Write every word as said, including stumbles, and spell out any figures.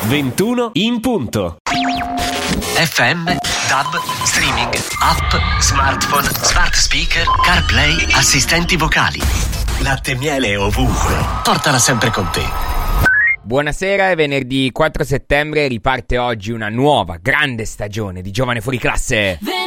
ventuno in punto. F M, DAB, streaming, app, smartphone, smart speaker, CarPlay, assistenti vocali. Latte e miele ovunque. Portala sempre con te. Buonasera, è venerdì quattro settembre, riparte oggi una nuova grande stagione di Giovane Fuori Classe.